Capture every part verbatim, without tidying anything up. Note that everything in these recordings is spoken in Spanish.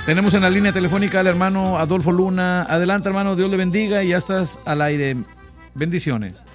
Tenemos en la línea telefónica al hermano Adolfo Luna. Adelante, hermano, Dios le bendiga y ya estás al aire. Bendiciones.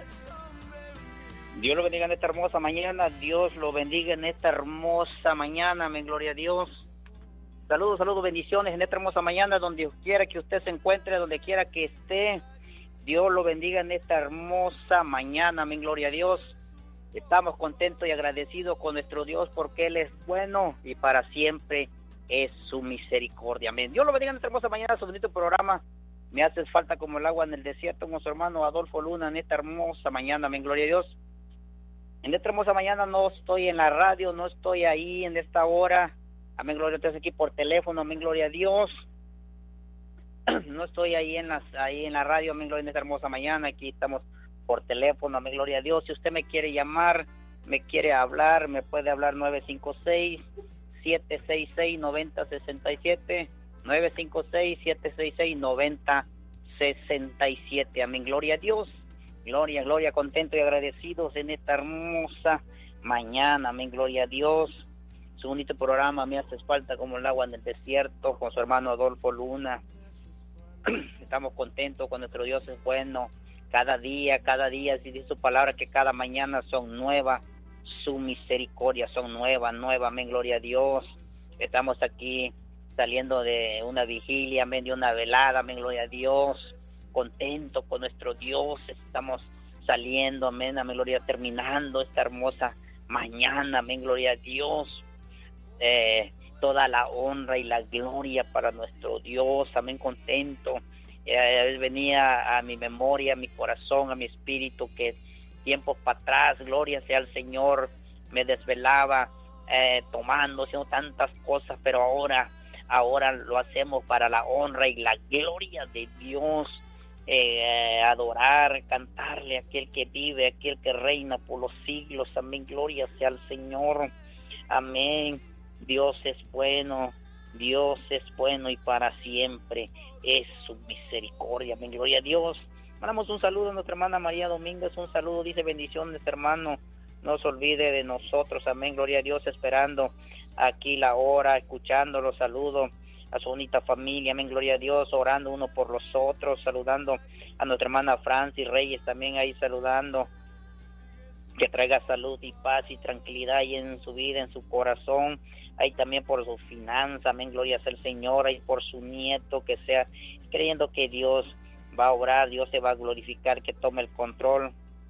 Dios lo bendiga en esta hermosa mañana. Dios lo bendiga en esta hermosa mañana. Amén, gloria a Dios. Saludos, saludos, bendiciones en esta hermosa mañana, donde quiera que usted se encuentre, donde quiera que esté. Dios lo bendiga en esta hermosa mañana. Amén, gloria a Dios. Estamos contentos y agradecidos con nuestro Dios porque Él es bueno y para siempre es su misericordia. Amén. Dios lo bendiga en esta hermosa mañana, su bonito programa. Me haces falta como el agua en el desierto, con su hermano Adolfo Luna en esta hermosa mañana. Amén, gloria a Dios. En esta hermosa mañana no estoy en la radio, no estoy ahí en esta hora. Amén, gloria a Dios, aquí por teléfono. Amén, gloria a Dios. No estoy ahí en, las, ahí en la radio. Amén, gloria, en esta hermosa mañana. Aquí estamos por teléfono. Amén, gloria a Dios. Si usted me quiere llamar, me quiere hablar, me puede hablar nueve cinco seis, siete seis seis, nueve cero seis siete, nueve cinco seis, siete seis seis, nueve cero seis siete. Amén, gloria a Dios. Gloria, gloria, contento y agradecidos en esta hermosa mañana. Amén, gloria a Dios. Su bonito programa, Me haces falta como el agua en el desierto, con su hermano Adolfo Luna. Estamos contentos con nuestro Dios, es bueno. Cada día, cada día, si dice su palabra que cada mañana son nuevas, su misericordia son nuevas, nuevas. Amén, gloria a Dios. Estamos aquí saliendo de una vigilia, amén, de una velada, amén, gloria a Dios. Contento con nuestro Dios, estamos saliendo, amén, amén, gloria, terminando esta hermosa mañana, amén, gloria a Dios. Eh, toda la honra y la gloria para nuestro Dios, amén, contento. Eh, venía a mi memoria, a mi corazón, a mi espíritu, que tiempos para atrás, gloria sea al Señor, me desvelaba eh, tomando, haciendo tantas cosas, pero ahora, ahora lo hacemos para la honra y la gloria de Dios. Eh, adorar, cantarle a aquel que vive, a aquel que reina por los siglos, amén, gloria sea al Señor, amén. Dios es bueno, Dios es bueno y para siempre es su misericordia, amén, gloria a Dios. Mandamos un saludo a nuestra hermana María Domínguez, un saludo, dice bendiciones, hermano, no se olvide de nosotros, amén, gloria a Dios, esperando aquí la hora, escuchando los saludos a su bonita familia, amén, gloria a Dios, orando uno por los otros, saludando a nuestra hermana Francis Reyes, también ahí saludando, que traiga salud y paz y tranquilidad ahí en su vida, en su corazón, ahí también por su finanza, amén, gloria sea el Señor, ahí por su nieto, que sea, creyendo que Dios va a obrar, Dios se va a glorificar, que tome el control,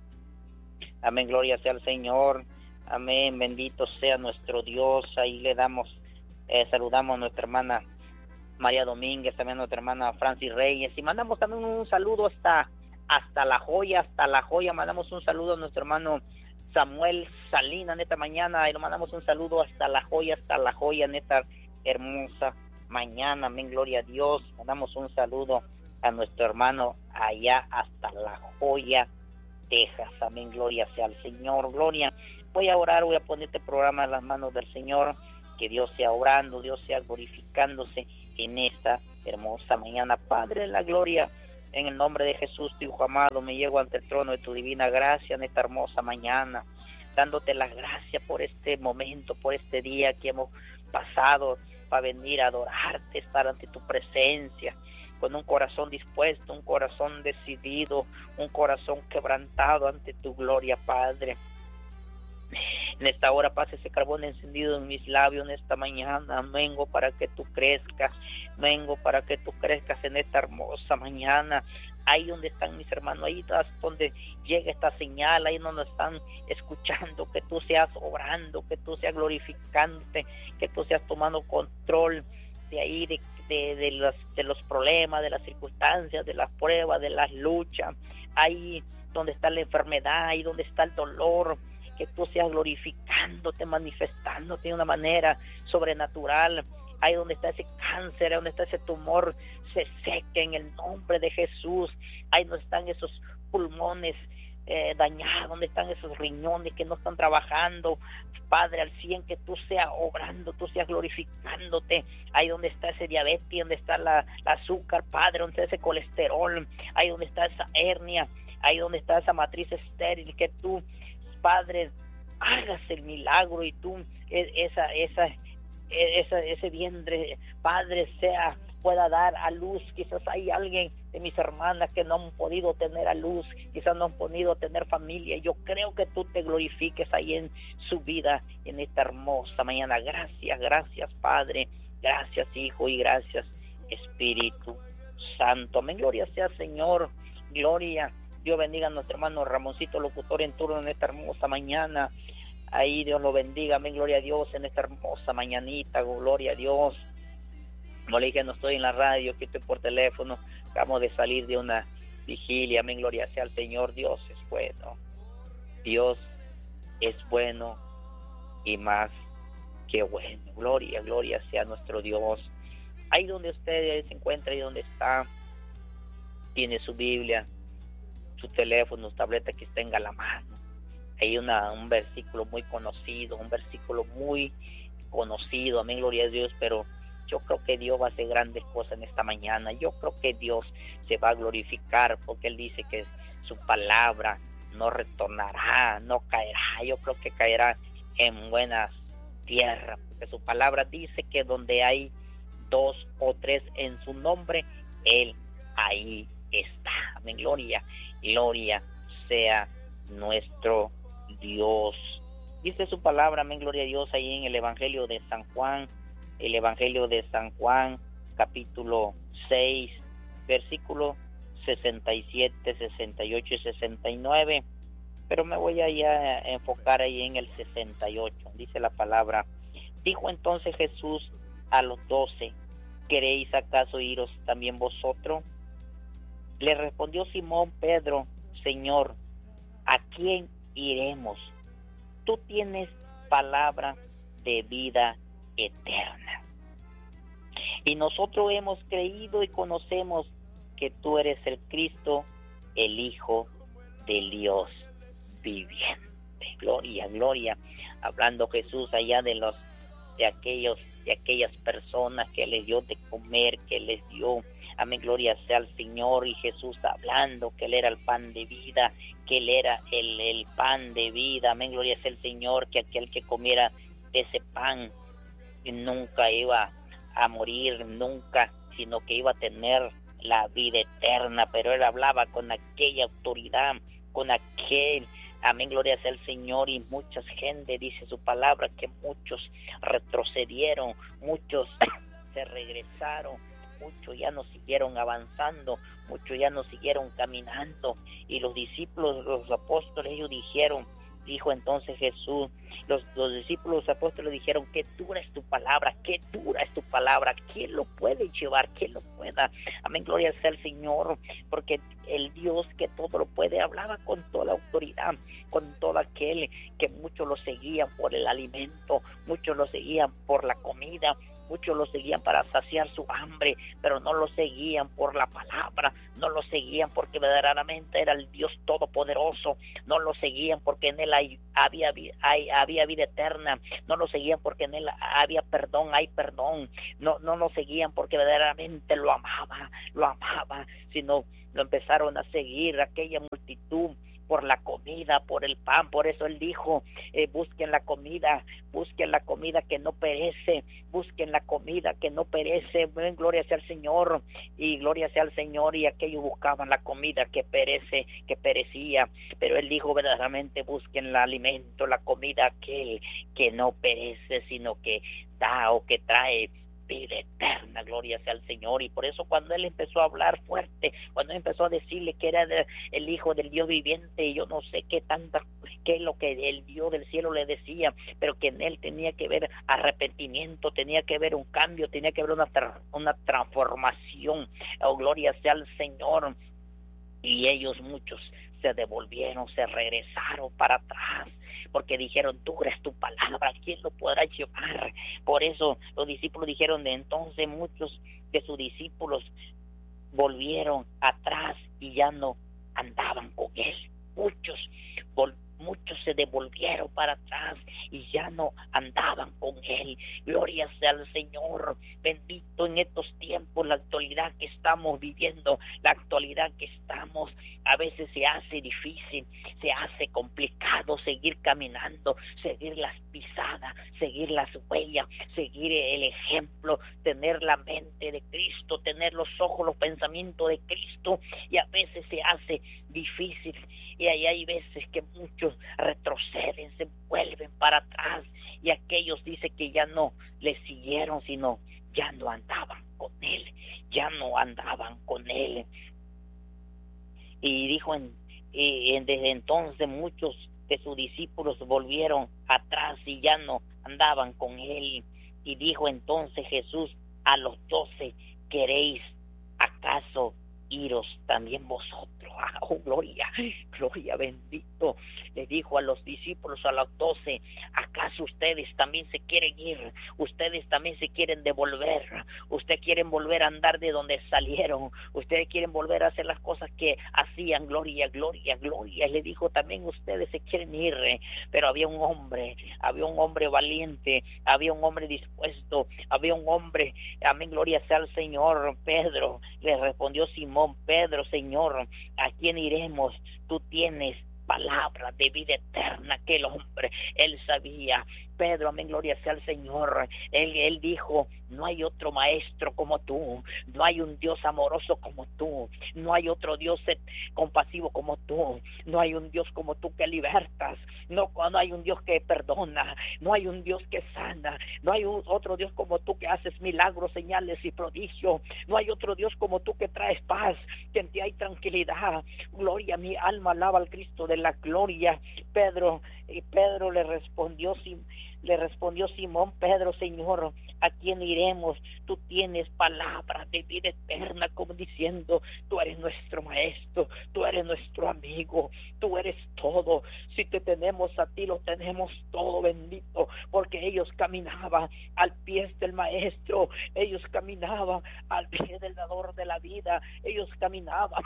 amén, gloria sea el Señor, amén, bendito sea nuestro Dios, ahí le damos, eh, saludamos a nuestra hermana María Domínguez, también a nuestra hermana Francis Reyes, y mandamos también un saludo hasta, hasta La Joya, hasta La Joya, mandamos un saludo a nuestro hermano Samuel Salina en esta mañana, y le mandamos un saludo hasta La Joya, hasta La Joya en esta hermosa mañana, amén, gloria a Dios, mandamos un saludo a nuestro hermano allá hasta La Joya, Texas, amén, gloria sea al Señor, gloria. Voy a orar, voy a poner este programa en las manos del Señor, que Dios sea obrando, Dios sea glorificándose en esta hermosa mañana. Padre de la gloria, en el nombre de Jesús, tu Hijo amado, me llego ante el trono de tu divina gracia en esta hermosa mañana, dándote las gracias por este momento, por este día que hemos pasado para venir a adorarte, estar ante tu presencia, con un corazón dispuesto, un corazón decidido, un corazón quebrantado ante tu gloria, Padre. En esta hora pase ese carbón encendido en mis labios en esta mañana, vengo para que tú crezcas, vengo para que tú crezcas en esta hermosa mañana, ahí donde están mis hermanos, ahí donde llega esta señal, ahí donde están escuchando, que tú seas obrando, que tú seas glorificándote, que tú seas tomando control de ahí, de, de, de, los, de los problemas, de las circunstancias, de las pruebas, de las luchas, ahí donde está la enfermedad, ahí donde está el dolor, que tú seas glorificándote, manifestándote de una manera sobrenatural, ahí donde está ese cáncer, ahí donde está ese tumor, se seque en el nombre de Jesús, ahí donde están esos pulmones eh, dañados, donde están esos riñones que no están trabajando, Padre, al cien, que tú seas obrando, tú seas glorificándote, ahí donde está ese diabetes, donde está la, la azúcar, Padre, donde está ese colesterol, ahí donde está esa hernia, ahí donde está esa matriz estéril, que tú, Padre, hagas el milagro y tú esa esa ese, ese vientre, Padre, sea, pueda dar a luz. Quizás hay alguien de mis hermanas que no han podido tener a luz, quizás no han podido tener familia. Yo creo que tú te glorifiques ahí en su vida, en esta hermosa mañana. Gracias, gracias, Padre, gracias, Hijo, y gracias, Espíritu Santo. Amén, gloria sea, Señor, gloria. Dios bendiga a nuestro hermano Ramoncito, locutor en turno en esta hermosa mañana. Ahí Dios lo bendiga, amén, gloria a Dios, en esta hermosa mañanita, gloria a Dios. Como le dije, no estoy en la radio, que estoy por teléfono, acabamos de salir de una vigilia, amén, gloria sea al Señor. Dios es bueno, Dios es bueno y más que bueno. Gloria, gloria sea nuestro Dios. Ahí donde usted se encuentra, ahí donde está, tiene su Biblia, su teléfono, su tableta, que tenga a la mano. Hay una, un versículo muy conocido, un versículo muy conocido, amén, gloria a Dios, pero yo creo que Dios va a hacer grandes cosas en esta mañana. Yo creo que Dios se va a glorificar, porque Él dice que su palabra no retornará, no caerá. Yo creo que caerá en buenas tierras, porque su palabra dice que donde hay dos o tres en su nombre, Él ahí está. Amén, gloria, gloria sea nuestro Dios. Dice su palabra, amén, gloria a Dios, ahí en el Evangelio de San Juan, el Evangelio de San Juan, capítulo seis, versículo sesenta y siete, sesenta y ocho y sesenta y nueve, pero me voy a ya enfocar ahí en el sesenta y ocho. Dice la palabra: dijo entonces Jesús a los doce: ¿queréis acaso iros también vosotros? Le respondió Simón Pedro: Señor, ¿a quién iremos? Tú tienes palabra de vida eterna, y nosotros hemos creído y conocemos que tú eres el Cristo, el Hijo del Dios viviente. Gloria, gloria. Hablando Jesús allá de los de aquellos de aquellas personas que les dio de comer, que les dio, amén, gloria sea al Señor. Y Jesús hablando que Él era el pan de vida, que Él era el, el pan de vida, amén, gloria sea el Señor, que aquel que comiera de ese pan nunca iba a morir, nunca, sino que iba a tener la vida eterna. Pero Él hablaba con aquella autoridad, con aquel, amén, gloria sea el Señor. Y mucha gente, dice su palabra, que muchos retrocedieron, muchos se regresaron, muchos ya no siguieron avanzando, muchos ya no siguieron caminando. Y los discípulos, los apóstoles, ellos dijeron, dijo entonces Jesús, los, los discípulos, los apóstoles dijeron: qué dura es tu palabra, qué dura es tu palabra, ¿quién lo puede llevar? ¿Quién lo pueda? Amén, gloria sea al Señor, porque el Dios que todo lo puede hablaba con toda la autoridad, con todo aquel que muchos lo seguían por el alimento, muchos lo seguían por la comida, muchos lo seguían para saciar su hambre, pero no lo seguían por la palabra, no lo seguían porque verdaderamente era el Dios todopoderoso, no lo seguían porque en Él hay, había, hay, había vida eterna, no lo seguían porque en Él había perdón, hay perdón, no, no lo seguían porque verdaderamente lo amaba, lo amaba, sino lo empezaron a seguir aquella multitud por la comida, por el pan. Por eso Él dijo, eh, busquen la comida, busquen la comida que no perece, busquen la comida que no perece. Ven, gloria sea al Señor, y gloria sea al Señor. Y aquellos buscaban la comida que perece, que perecía, pero Él dijo verdaderamente, busquen el alimento, la comida aquel que no perece, sino que da o que trae vida eterna. Gloria sea al Señor. Y por eso cuando Él empezó a hablar fuerte, cuando Él empezó a decirle que era de, el Hijo del Dios viviente, y yo no sé qué tanta, qué es lo que el Dios del cielo le decía, pero que en Él tenía que ver arrepentimiento, tenía que ver un cambio, tenía que ver una, tra- una transformación. Oh, gloria sea al Señor. Y ellos muchos se devolvieron, se regresaron para atrás, porque dijeron, tú eres tu palabra, ¿quién lo podrá llevar? Por eso los discípulos dijeron, de entonces muchos de sus discípulos volvieron atrás y ya no andaban con Él. Muchos, vol- muchos se devolvieron para atrás y ya no andaban con él. Gloria sea al Señor, bendito en estos tiempos, la actualidad que estamos viviendo, la actualidad que estamos, a veces se hace difícil, se hace complicado seguir caminando, seguir las pisadas, seguir las huellas, seguir el ejemplo, tener la mente de Cristo, tener los ojos, los pensamientos de Cristo, y a veces se hace difícil, y ahí hay veces que muchos retroceden, se vuelven para atrás, y aquellos dicen que ya no le siguieron, sino ya no andaban con él, ya no andaban con él. Y dijo, en, en, desde entonces muchos de sus discípulos volvieron atrás y ya no andaban con él. Y dijo entonces Jesús a los doce, ¿queréis acaso iros también vosotros? Oh, gloria, gloria, bendito. Le dijo a los discípulos, a los doce, ¿acaso ustedes también se quieren ir? Ustedes también se quieren devolver. Ustedes quieren volver a andar de donde salieron. Ustedes quieren volver a hacer las cosas que hacían. Gloria, gloria, gloria. Y le dijo también, ustedes se quieren ir. Pero había un hombre, había un hombre valiente, había un hombre dispuesto, había un hombre, amén, gloria sea al Señor. Pedro le respondió Simón, Pedro, Señor, ¿a quién iremos? Tú tienes palabra de vida eterna. Aquel hombre, él sabía. Pedro, amén, gloria sea al Señor. Él, él dijo, no hay otro maestro como tú, no hay un Dios amoroso como tú, no hay otro Dios compasivo como tú, no hay un Dios como tú que libertas, no, no hay un Dios que perdona, no hay un Dios que sana, no hay un, otro Dios como tú que haces milagros, señales y prodigios, no hay otro Dios como tú que traes paz, que en ti hay tranquilidad. Gloria, mi alma alaba al Cristo de la gloria. Pedro, y Pedro le respondió, le respondió Simón Pedro, Señor, ¿a quién iremos? Tú tienes palabra de vida eterna, como diciendo, tú eres nuestro maestro, tú eres nuestro amigo, tú eres todo. Si te tenemos a ti, lo tenemos todo, bendito, porque ellos caminaban al pie del maestro, ellos caminaban al pie del dador de la vida, ellos caminaban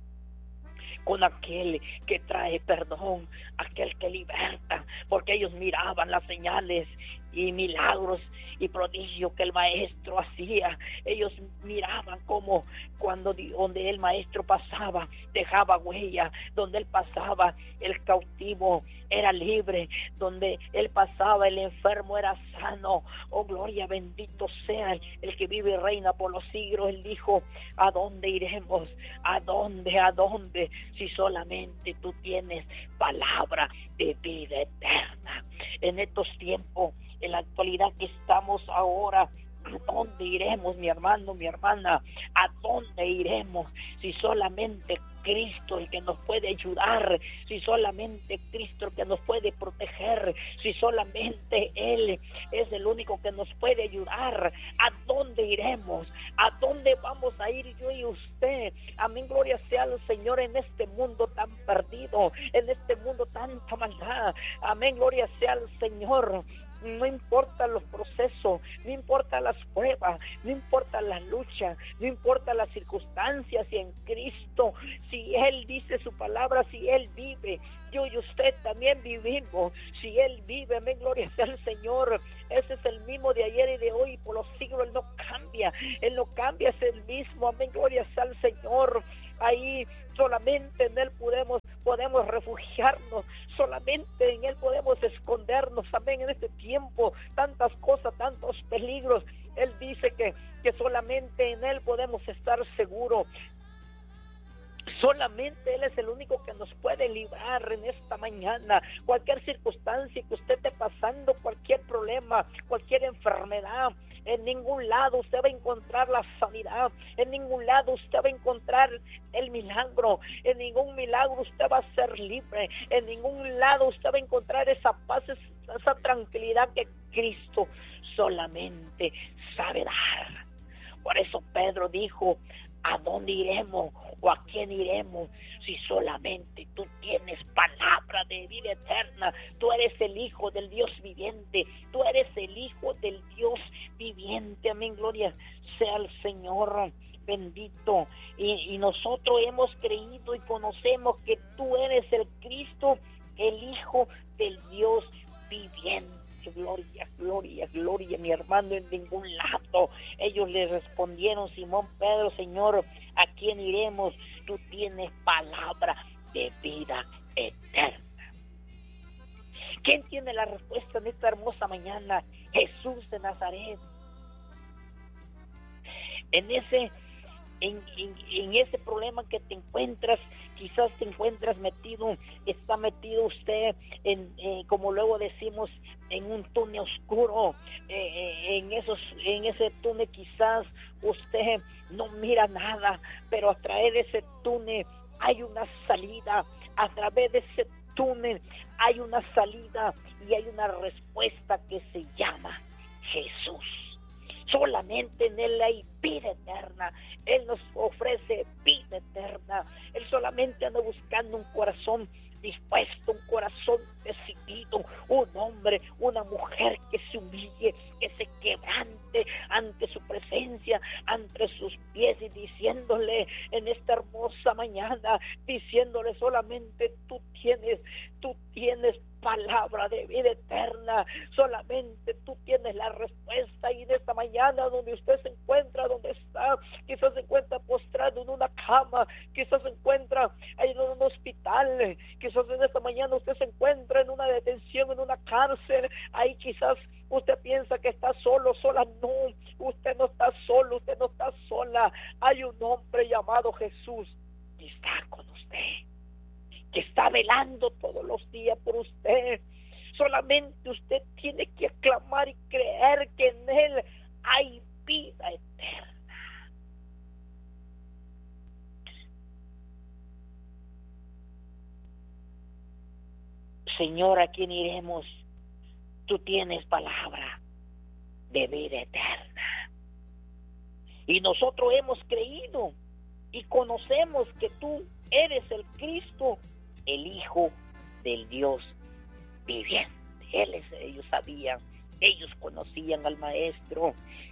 con aquel que trae perdón, aquel que liberta, porque ellos miraban las señales y milagros y prodigios que el maestro hacía. Ellos miraban como cuando donde el maestro pasaba dejaba huella, donde él pasaba el cautivo era libre, donde él pasaba el enfermo era sano. Oh, gloria, bendito sea el que vive y reina por los siglos. Él dijo, ¿a dónde iremos? ¿A dónde? ¿A dónde? Si solamente tú tienes palabra de vida eterna. En estos tiempos, en la actualidad que estamos ahora, ¿a dónde iremos, mi hermano, mi hermana? ¿A dónde iremos si solamente Cristo el que nos puede ayudar, si solamente Cristo el que nos puede proteger, si solamente Él es el único que nos puede ayudar? ¿A dónde iremos? ¿A dónde vamos a ir yo y usted? Amén, gloria sea al Señor, en este mundo tan perdido, en este mundo tanta maldad. Amén, gloria sea al Señor. No importa los procesos, no importa las pruebas, no importa las luchas, no importa las circunstancias, si en Cristo, si Él dice su palabra, si Él vive, yo y usted también vivimos. Si Él vive, amén, gloria sea al Señor. Ese es el mismo de ayer y de hoy, y por los siglos. Él no cambia, Él no cambia, es el mismo, amén, gloria sea al Señor. Ahí solamente en Él podemos, podemos refugiarnos, solamente en Él podemos escondernos, amén, en este tiempo, tantas cosas, tantos peligros. Él dice que, que solamente en Él podemos estar seguros. Solamente Él es el único que nos puede librar en esta mañana. Cualquier circunstancia que usted esté pasando, cualquier problema, cualquier enfermedad, en ningún lado usted va a encontrar la sanidad, en ningún lado usted va a encontrar el milagro, en ningún milagro usted va a ser libre, en ningún lado usted va a encontrar esa paz, esa tranquilidad que Cristo solamente sabe dar. Por eso Pedro dijo, ¿a dónde iremos o a quién iremos si solamente tú tienes palabra de vida eterna? Tú eres el Hijo del Dios viviente, tú eres el Hijo del Dios viviente. Amén, gloria sea al Señor, bendito. Y, y nosotros hemos creído y conocemos que tú eres el Cristo, el Hijo del Dios viviente. Gloria, gloria, gloria, mi hermano, en ningún lado. Ellos le respondieron, Simón Pedro, Señor, ¿a quién iremos? Tú tienes palabra de vida eterna. ¿Quién tiene la respuesta en esta hermosa mañana? Jesús de Nazaret. En ese, en, en, en ese problema que te encuentras, quizás te encuentras metido, está metido usted en, eh, como luego decimos, en un túnel oscuro. Eh, en esos, en ese túnel quizás usted no mira nada, pero a través de ese túnel hay una salida. A través de ese túnel hay una salida y hay una respuesta que se llama Jesús. Solamente en Él hay vida eterna. Él nos ofrece vida eterna. Él solamente anda buscando un corazón dispuesto, un corazón decidido, un hombre, una mujer que se humille, que se quebrante ante su presencia, ante sus pies, y diciéndole en esta hermosa mañana, diciéndole solamente tú tienes, tú tienes palabra de vida eterna, solamente tú tienes la respuesta. Y en esta mañana donde usted se encuentra, donde está, quizás se encuentra postrado en una cama, quizás se encuentra en un hospital, quizás en esta mañana usted se encuentra en una detención, en una cárcel, ahí quizás usted piensa que está solo, sola. No, usted no está solo, usted no está sola. Hay un hombre llamado Jesús que está con usted, que está velando todos los días por usted. Solamente usted tiene que aclamar y creer que en Él hay vida eterna. Señor, ¿a quién iremos? Tú tienes palabra de vida eterna. Y nosotros hemos creído y conocemos que tú eres el Cristo, el Hijo del Dios viviente. Ellos, ellos sabían, ellos conocían al Maestro.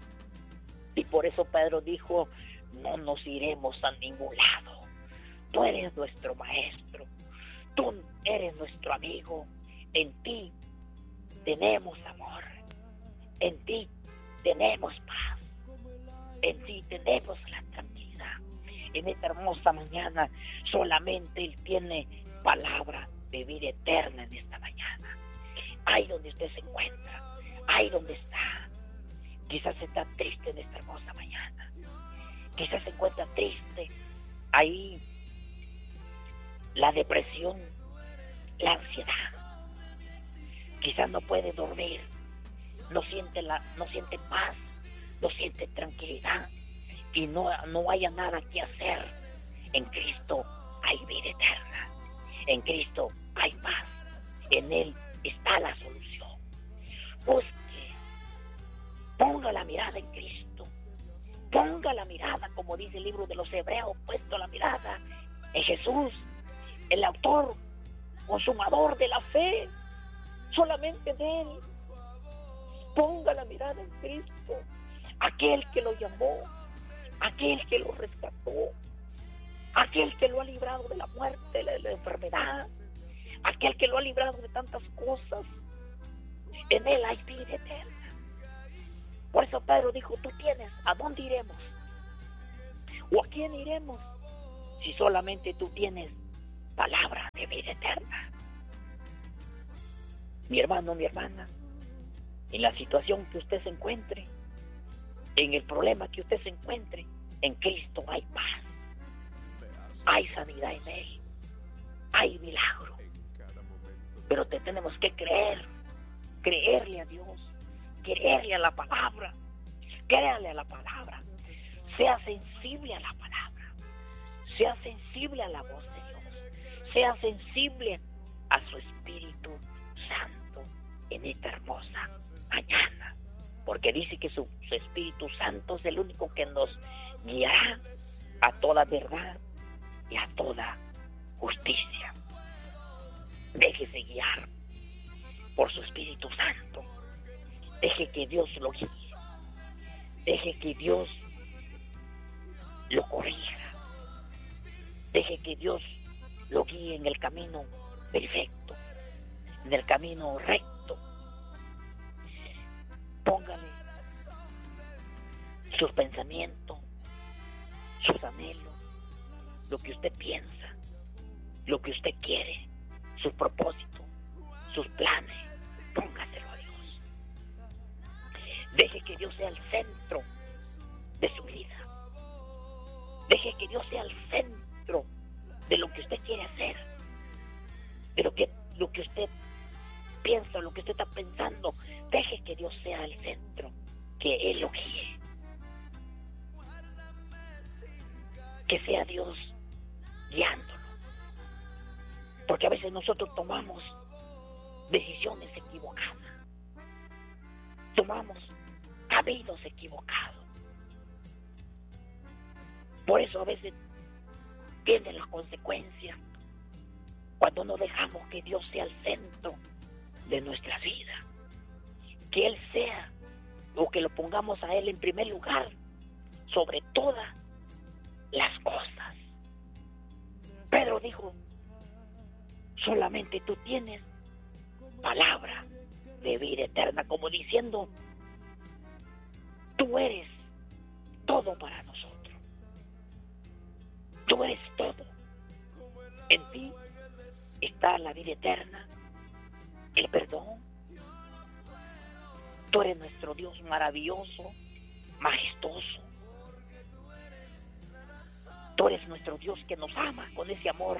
Y por eso Pedro dijo, no nos iremos a ningún lado. Tú eres nuestro Maestro. Tú eres nuestro amigo. En ti tenemos amor. En ti tenemos paz. En ti tenemos la tranquilidad. En esta hermosa mañana solamente Él tiene palabra de vida eterna en esta mañana. Ahí donde usted se encuentra, ahí donde está. Quizás está triste en esta hermosa mañana. Quizás se encuentra triste. Ahí la depresión, la ansiedad. Quizás no puede dormir. No siente, la, no siente paz. No siente tranquilidad. Y no, no haya nada que hacer. En Cristo hay vida eterna. En Cristo hay paz. En Él está la solución. Busque. Ponga la mirada en Cristo. Ponga la mirada, como dice el libro de los Hebreos, puesto la mirada en Jesús, el autor, consumador de la fe. Solamente en Él. Ponga la mirada en Cristo. Aquel que lo llamó, aquel que lo rescató, aquel que lo ha librado de la muerte, de la enfermedad, aquel que lo ha librado de tantas cosas. En Él hay vida eterna. Por eso Pedro dijo, tú tienes, ¿a dónde iremos? ¿O a quién iremos? Si solamente tú tienes palabra de vida eterna. Mi hermano, mi hermana, en la situación que usted se encuentre, en el problema que usted se encuentre, en Cristo hay paz, hay sanidad en Él, hay milagro. Pero te tenemos que creer, creerle a Dios, creerle a la palabra, créale a la palabra, sea sensible a la palabra, sea sensible a la voz de Dios, sea sensible a su Espíritu Santo en esta hermosa mañana, porque dice que su, su Espíritu Santo es el único que nos guiará a toda verdad y a toda justicia. Déjese guiar por su Espíritu Santo. Deje que Dios lo guíe. Deje que Dios lo corrija. Deje que Dios lo guíe en el camino perfecto, en el camino recto. Póngale sus pensamientos, sus anhelos, lo que usted piensa, lo que usted quiere, sus propósitos, sus planes, póngaselo a Dios. Deje que Dios sea el centro de su vida. Deje que Dios sea el centro de lo que usted quiere hacer, de lo que, lo que usted piensa, lo que usted está pensando. Deje que Dios sea el centro, que Él lo guíe. Que sea Dios guiándolo. Porque a veces nosotros tomamos decisiones equivocadas. Tomamos caminos equivocados. Por eso a veces vienen las consecuencias cuando no dejamos que Dios sea el centro de nuestra vida. Que Él sea, o que lo pongamos a Él en primer lugar sobre todas las cosas. Pedro dijo: solamente tú tienes palabra de vida eterna, como diciendo, tú eres todo para nosotros. Tú eres todo. En ti está la vida eterna, el perdón. Tú eres nuestro Dios maravilloso, majestuoso. Tú eres nuestro Dios que nos ama con ese amor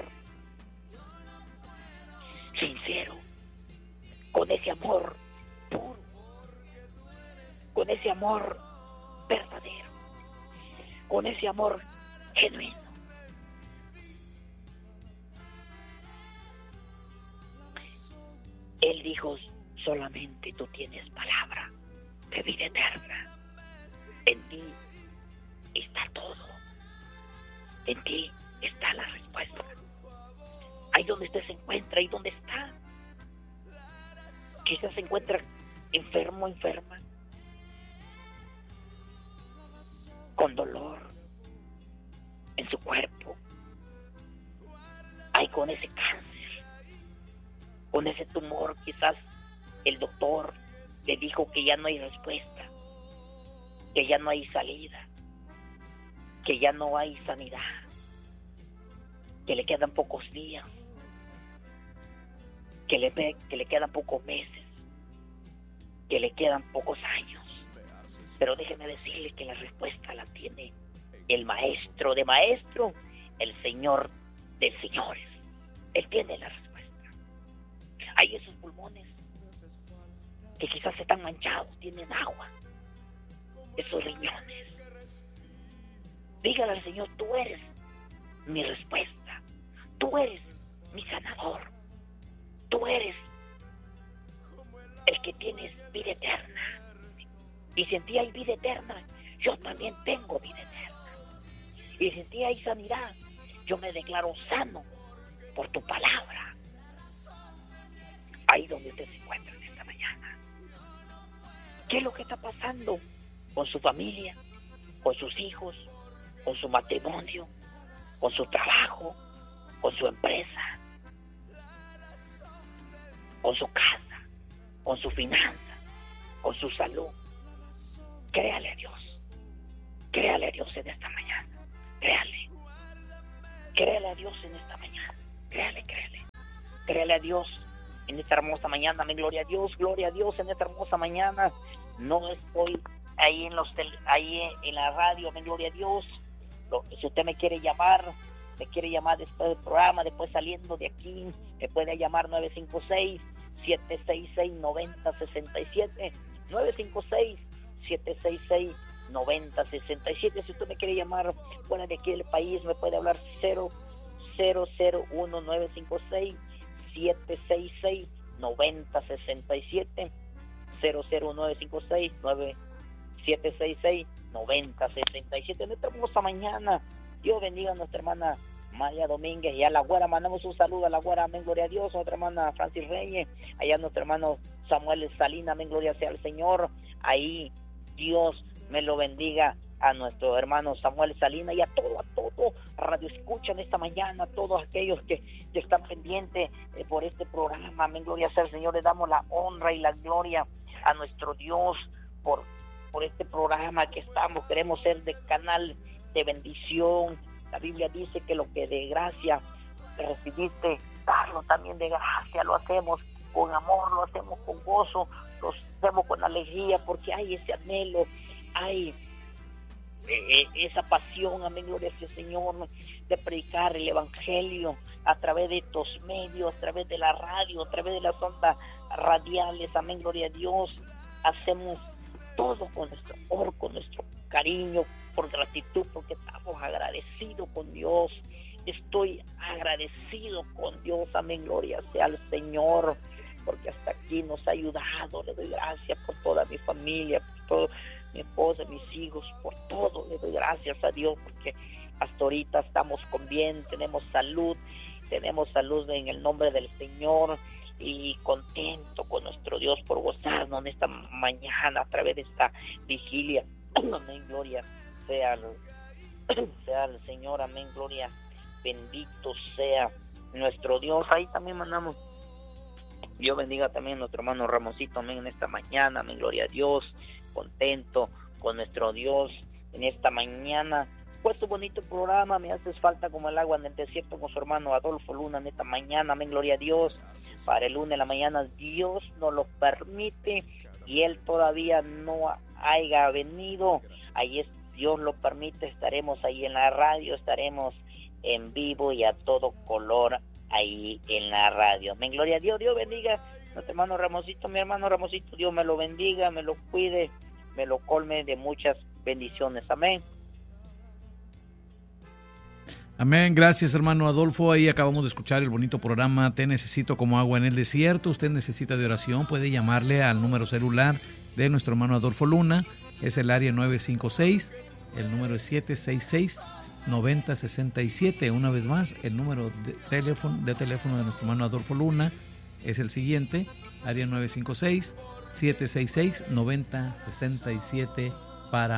sincero, con ese amor puro, con ese amor verdadero, con ese amor genuino. Él dijo: solamente tú tienes palabra de vida eterna. En ti está todo. En ti está la respuesta. Ahí donde usted se encuentra, ahí donde está. Quizás se encuentra enfermo, enferma, con dolor en su cuerpo. Ahí con ese cáncer, con ese tumor, quizás el doctor le dijo que ya no hay respuesta, que ya no hay salida, que ya no hay sanidad, que le quedan pocos días, que le, que le quedan pocos meses, que le quedan pocos años. Pero déjeme decirle que la respuesta la tiene el maestro de maestros, el Señor de señores. Él tiene la respuesta. Hay esos pulmones que quizás están manchados, tienen agua, esos riñones. Dígale al Señor: tú eres mi respuesta, tú eres mi sanador, tú eres el que tienes vida eterna. Y si en ti hay vida eterna, yo también tengo vida eterna. Y si en ti hay sanidad, yo me declaro sano por tu palabra. Ahí donde usted se encuentra en esta mañana, ¿qué es lo que está pasando con su familia, con sus hijos, con su matrimonio, con su trabajo, con su empresa, con su casa, con su finanza, con su salud? Créale a Dios. Créale a Dios en esta mañana. Créale. Créale a Dios en esta mañana. Créale, créale. Créale a Dios en esta hermosa mañana. Amén, gloria a Dios, gloria a Dios en esta hermosa mañana. No estoy ahí en los tel- ahí en la radio, amén, gloria a Dios. Lo, si usted me quiere llamar, me quiere llamar después del programa, después saliendo de aquí, me puede llamar nueve cinco seis, siete seis seis, nueve cero seis siete, nueve cinco seis, siete seis seis, nueve cero seis siete. Si usted me quiere llamar fuera de aquí del país, me puede hablar cero cero cero uno nueve cinco seis, siete seis seis, nueve cero seis siete, cero cero nueve cinco seis, nueve siete seis seis, nueve cero seis siete. En esta hermosa mañana, Dios bendiga a nuestra hermana María Domínguez y a la güera. Mandamos un saludo a la güera, amén, gloria a Dios. A nuestra hermana Francis Reyes, allá a nuestro hermano Samuel Salinas, amén, gloria sea al Señor. Ahí Dios me lo bendiga a nuestro hermano Samuel Salinas y a todo, a todo, todo radio escuchan esta mañana, todos aquellos que, que están pendientes eh, por este programa. Amén, gloria sea al Señor. Le damos la honra y la gloria a nuestro Dios por, por este programa que estamos. Queremos ser de canal de bendición. La Biblia dice que lo que de gracia recibiste, darlo también de gracia. Lo hacemos con amor, lo hacemos con gozo, lo hacemos con alegría, porque hay ese anhelo, hay eh, esa pasión, amén, gloria al Señor, de predicar el evangelio a través de estos medios, a través de la radio, a través de las ondas radiales. Amén, gloria a Dios. Hacemos todo con nuestro amor, con nuestro cariño, por gratitud, porque estamos agradecidos con Dios. Estoy agradecido con Dios, amén, gloria sea al Señor, porque hasta aquí nos ha ayudado. Le doy gracias por toda mi familia, por todo mi esposa, mis hijos, por todo. Le doy gracias a Dios, porque hasta ahorita estamos con bien, tenemos salud, tenemos salud en el nombre del Señor, y contento con nuestro Dios por gozarnos en esta mañana a través de esta vigilia. Amén, gloria sea el, sea el Señor, amén, gloria, bendito sea nuestro Dios. Ahí también mandamos, Dios bendiga también a nuestro hermano Ramoncito, amén, en esta mañana, amén, gloria a Dios, contento con nuestro Dios en esta mañana. Pues tu bonito programa, me haces falta como el agua en el desierto, con su hermano Adolfo Luna en esta mañana, amén, gloria a Dios. Para el lunes de la mañana Dios nos lo permite y Él todavía no haya venido, ahí es, Dios lo permite, estaremos ahí en la radio, estaremos en vivo y a todo color ahí en la radio. Amén, gloria a Dios. Dios bendiga a nuestro hermano Ramosito, mi hermano Ramosito, Dios me lo bendiga, me lo cuide, me lo colme de muchas bendiciones. Amén. Amén, gracias hermano Adolfo. Ahí acabamos de escuchar el bonito programa Te Necesito como agua en el desierto. Usted necesita de oración, puede llamarle al número celular de nuestro hermano Adolfo Luna, es el área nueve cinco seis, el número es siete seis seis, nueve cero seis siete. Una vez más, el número de teléfono, de teléfono de nuestro hermano Adolfo Luna es el siguiente, área nueve cinco seis, siete seis seis, nueve cero seis siete para